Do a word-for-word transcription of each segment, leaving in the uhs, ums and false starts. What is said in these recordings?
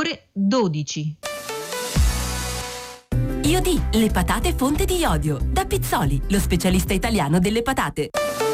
ore dodici. Iodi, le patate fonte di iodio. Da Pizzoli, lo specialista italiano delle patate.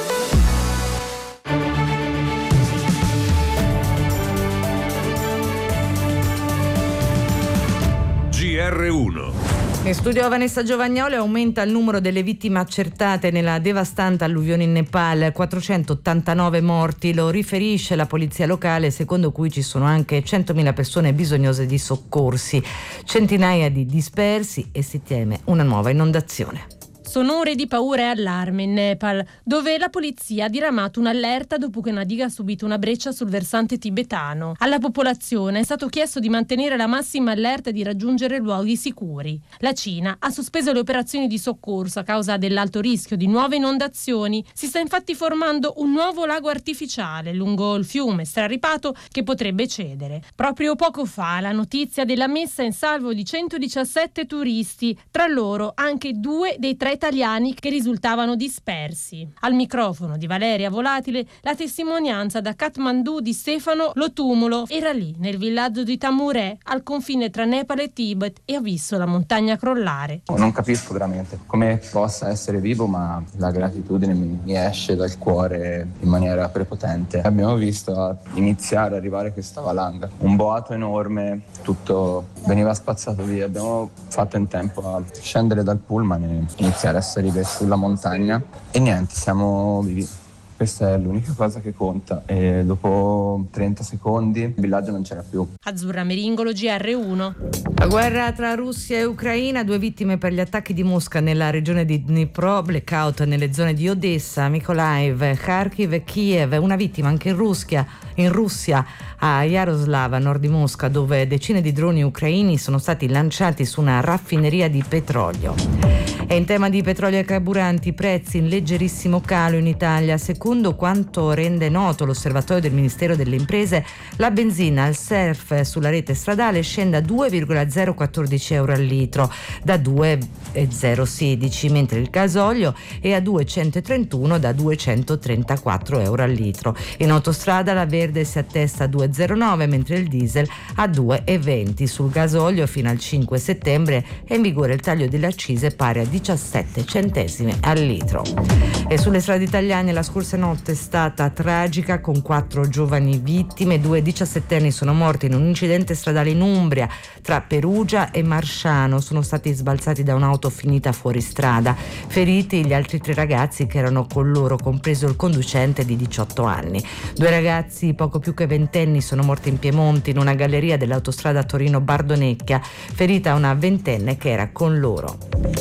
G R uno. In studio Vanessa Giovagnoli. Aumenta il numero delle vittime accertate nella devastante alluvione in Nepal, quattrocentottantanove morti, lo riferisce la polizia locale, secondo cui ci sono anche centomila persone bisognose di soccorsi, centinaia di dispersi e si teme una nuova inondazione. Sono ore di paura e allarme in Nepal, dove la polizia ha diramato un'allerta dopo che una diga ha subito una breccia sul versante tibetano. Alla popolazione è stato chiesto di mantenere la massima allerta e di raggiungere luoghi sicuri. La Cina ha sospeso le operazioni di soccorso a causa dell'alto rischio di nuove inondazioni. Si sta infatti formando un nuovo lago artificiale lungo il fiume straripato che potrebbe cedere. Proprio poco fa la notizia della messa in salvo di centodiciassette turisti, tra loro anche due dei tre italiani che risultavano dispersi. Al microfono di Valeria Volatile la testimonianza da Kathmandu di Stefano Lotumulo. Era lì nel villaggio di Tamure al confine tra Nepal e Tibet e ha visto la montagna crollare. Non capisco veramente come possa essere vivo, ma la gratitudine mi, mi esce dal cuore in maniera prepotente. Abbiamo visto iniziare ad arrivare questa valanga, un boato enorme, tutto veniva spazzato via. Abbiamo fatto in tempo a scendere dal pullman e iniziare a salire sulla montagna e niente, siamo vivi. Questa è l'unica cosa che conta. E dopo trenta secondi il villaggio non c'era più. Azzurra Meringolo, G R uno. La guerra tra Russia e Ucraina, due vittime per gli attacchi di Mosca nella regione di Dnipro, blackout nelle zone di Odessa, Mykolaiv, Kharkiv e Kiev, una vittima anche in Russia, in Russia a Yaroslav, a nord di Mosca, dove decine di droni ucraini sono stati lanciati su una raffineria di petrolio. E in tema di petrolio e carburanti, prezzi in leggerissimo calo in Italia. Secondo quanto rende noto l'osservatorio del Ministero delle Imprese, la benzina al surf sulla rete stradale scende a due virgola zero quattordici euro al litro, da due virgola zero sedici, mentre il gasolio è a due virgola centotrentuno, da duecentotrentaquattro euro al litro. In autostrada la verde si attesta a due virgola zero nove, mentre il diesel a due virgola venti. Sul gasolio fino al cinque settembre è in vigore il taglio delle accise pari a diciassette centesimi al litro. E sulle strade italiane la scorsa notte è stata tragica, con quattro giovani vittime. Due diciassettenni sono morti in un incidente stradale in Umbria tra Perugia e Marsciano, sono stati sbalzati da un'auto finita fuori strada. Feriti gli altri tre ragazzi che erano con loro, compreso il conducente di diciotto anni. Due ragazzi poco più che ventenni sono morti in Piemonte in una galleria dell'autostrada Torino-Bardonecchia, ferita una ventenne che era con loro.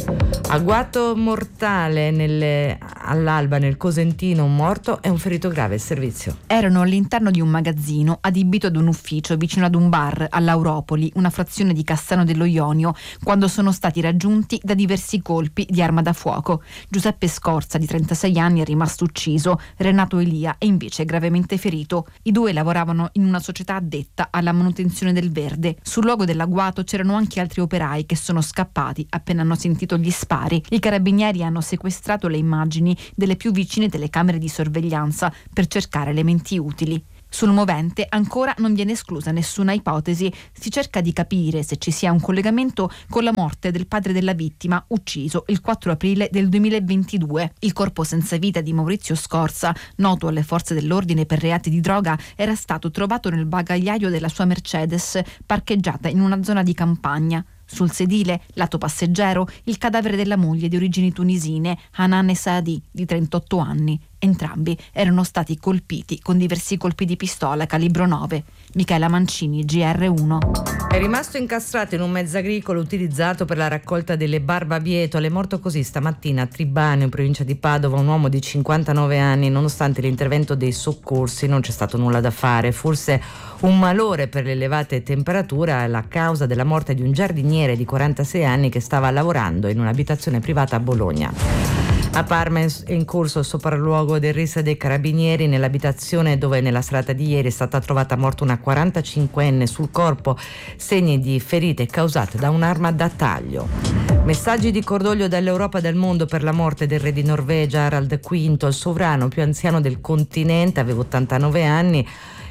Agguato mortale nelle, all'alba nel Cosentino, un morto e un ferito grave al servizio. Erano all'interno di un magazzino adibito ad un ufficio vicino ad un bar a Lauropoli, una frazione di Cassano dello Ionio, quando sono stati raggiunti da diversi colpi di arma da fuoco. Giuseppe Scorza, di trentasei anni, è rimasto ucciso, Renato Elia è invece gravemente ferito. I due lavoravano in una società addetta alla manutenzione del verde. Sul luogo dell'agguato c'erano anche altri operai che sono scappati appena hanno sentito gli spari. I carabinieri hanno sequestrato le immagini delle più vicine telecamere di sorveglianza per cercare elementi utili. Sul movente ancora non viene esclusa nessuna ipotesi, si cerca di capire se ci sia un collegamento con la morte del padre della vittima, ucciso il quattro aprile del duemilaventidue. Il corpo senza vita di Maurizio Scorza, noto alle forze dell'ordine per reati di droga, era stato trovato nel bagagliaio della sua Mercedes, parcheggiata in una zona di campagna. Sul sedile, lato passeggero, il cadavere della moglie di origini tunisine, Hanan Saadi, di trentotto anni. Entrambi erano stati colpiti con diversi colpi di pistola calibro nove. Michela Mancini, G R uno. È rimasto incastrato in un mezzo agricolo utilizzato per la raccolta delle barbabietole. È morto così stamattina a Tribano, in provincia di Padova, un uomo di cinquantanove anni. Nonostante l'intervento dei soccorsi non c'è stato nulla da fare. Forse un malore per le elevate temperature è la causa della morte di un giardiniere di quarantasei anni che stava lavorando in un'abitazione privata a Bologna. A Parma è in corso il sopralluogo del R I S dei Carabinieri nell'abitazione dove nella serata di ieri è stata trovata morta una quarantacinquenne, sul corpo segni di ferite causate da un'arma da taglio. Messaggi di cordoglio dall'Europa e dal mondo per la morte del re di Norvegia Harald quinto, il sovrano più anziano del continente, aveva ottantanove anni.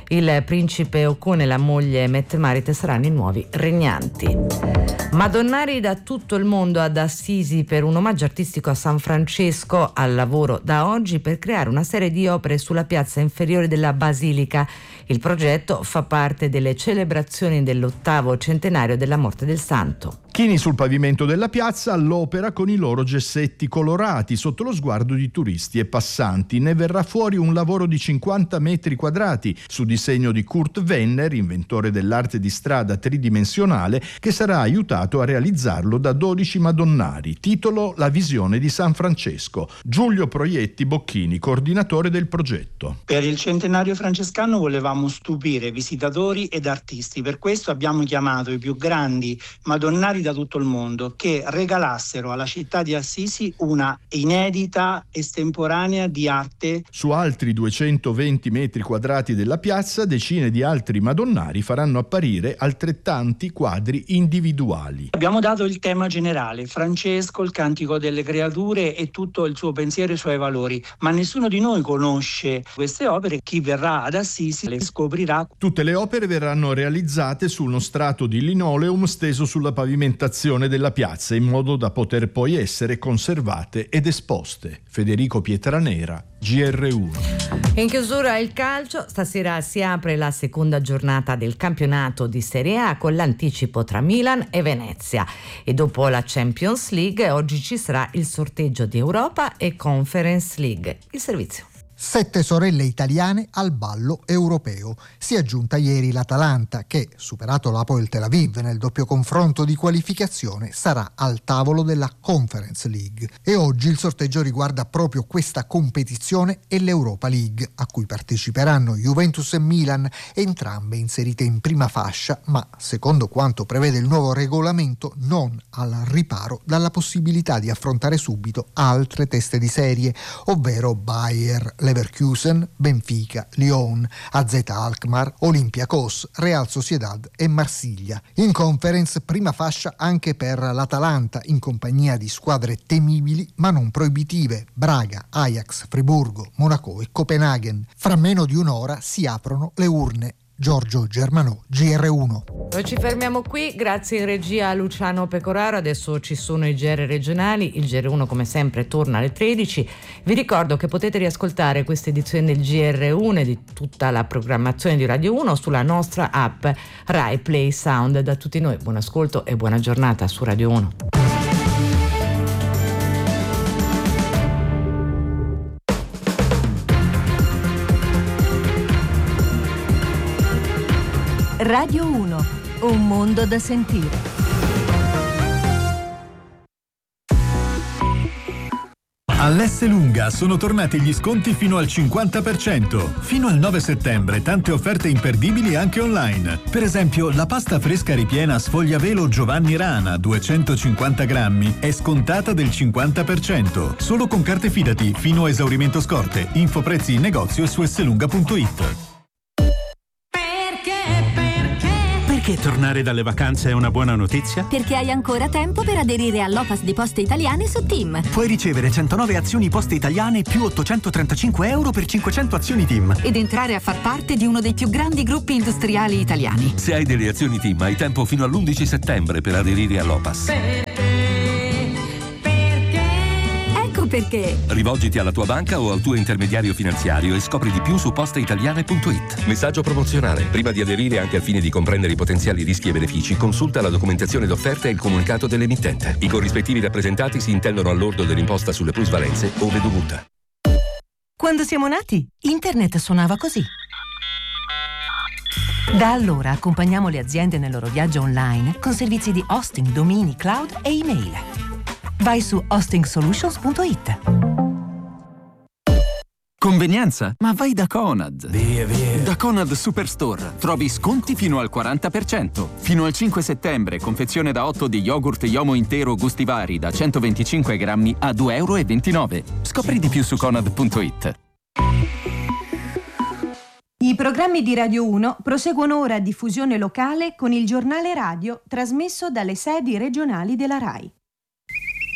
Il principe Haakon e la moglie Mette-Marit saranno i nuovi regnanti. Madonnari da tutto il mondo ad Assisi per un omaggio artistico a San Francesco, al lavoro da oggi per creare una serie di opere sulla piazza inferiore della Basilica. Il progetto fa parte delle celebrazioni dell'ottavo centenario della morte del santo. Chini sul pavimento della piazza all'opera con i loro gessetti colorati sotto lo sguardo di turisti e passanti. Ne verrà fuori un lavoro di cinquanta metri quadrati su disegno di Kurt Wenner, inventore dell'arte di strada tridimensionale, che sarà aiutato a realizzarlo da dodici madonnari. Titolo: La visione di San Francesco. Giulio Proietti Bocchini, coordinatore del progetto. Per il centenario francescano volevamo stupire visitatori ed artisti, per questo abbiamo chiamato i più grandi madonnari da tutto il mondo che regalassero alla città di Assisi una inedita estemporanea di arte. Su altri duecentoventi metri quadrati della piazza, decine di altri madonnari faranno apparire altrettanti quadri individuali. Abbiamo dato il tema generale: Francesco, il cantico delle creature e tutto il suo pensiero e i suoi valori, ma nessuno di noi conosce queste opere. Chi verrà ad Assisi le scoprirà. Tutte le opere verranno realizzate su uno strato di linoleum steso sulla pavimentazione della piazza, in modo da poter poi essere conservate ed esposte. Federico Pietranera, G R uno. In chiusura il calcio, stasera si apre la seconda giornata del campionato di Serie A con l'anticipo tra Milan e Venezia, e dopo la Champions League oggi ci sarà il sorteggio di Europa e Conference League. Il servizio. Sette sorelle italiane al ballo europeo. Si è aggiunta ieri l'Atalanta che, superato l'Hapoel Tel Aviv nel doppio confronto di qualificazione, sarà al tavolo della Conference League. E oggi il sorteggio riguarda proprio questa competizione e l'Europa League, a cui parteciperanno Juventus e Milan, entrambe inserite in prima fascia, ma, secondo quanto prevede il nuovo regolamento, non al riparo dalla possibilità di affrontare subito altre teste di serie, ovvero Bayer Leverkusen, Benfica, Lyon, A Z Alkmaar, Olympiacos, Real Sociedad e Marsiglia. In Conference prima fascia anche per l'Atalanta, in compagnia di squadre temibili ma non proibitive: Braga, Ajax, Friburgo, Monaco e Copenaghen. Fra meno di un'ora si aprono le urne. Giorgio Germanò, G R uno. Noi ci fermiamo qui, grazie in regia a Luciano Pecoraro. Adesso ci sono i G R regionali, il G R uno come sempre torna alle tredici. Vi ricordo che potete riascoltare questa edizione del G R uno e di tutta la programmazione di Radio uno sulla nostra app Rai Play Sound. Da tutti noi buon ascolto e buona giornata su Radio uno. Radio uno, un mondo da sentire. All'Esselunga sono tornati gli sconti fino al cinquanta per cento. Fino al nove settembre tante offerte imperdibili anche online. Per esempio la pasta fresca ripiena sfogliavelo Giovanni Rana duecentocinquanta grammi è scontata del cinquanta per cento. Solo con carte Fidati fino a esaurimento scorte. Info prezzi in negozio e su esselunga punto it. Perché tornare dalle vacanze è una buona notizia? Perché hai ancora tempo per aderire all'O P A S di Poste Italiane su TIM. Puoi ricevere centonove azioni Poste Italiane più ottocentotrentacinque euro per cinquecento azioni TIM. Ed entrare a far parte di uno dei più grandi gruppi industriali italiani. Se hai delle azioni TIM hai tempo fino all'undici settembre per aderire all'O P A S. Ecco perché. Rivolgiti alla tua banca o al tuo intermediario finanziario e scopri di più su posteitaliane punto it. Messaggio promozionale. Prima di aderire, anche al fine di comprendere i potenziali rischi e benefici, consulta la documentazione d'offerta e il comunicato dell'emittente. I corrispettivi rappresentati si intendono al lordo dell'imposta sulle plusvalenze ove dovuta. Quando siamo nati, internet suonava così. Da allora accompagniamo le aziende nel loro viaggio online con servizi di hosting, domini, cloud e email. Vai su hosting solutions punto it. Convenienza? Ma vai da Conad. Via, via. Da Conad Superstore trovi sconti fino al quaranta per cento. Fino al cinque settembre, confezione da otto di yogurt Yomo intero gusti vari da centoventicinque grammi a due e ventinove euro. Scopri di più su conad punto it. I programmi di Radio uno proseguono ora a diffusione locale con il giornale radio trasmesso dalle sedi regionali della RAI.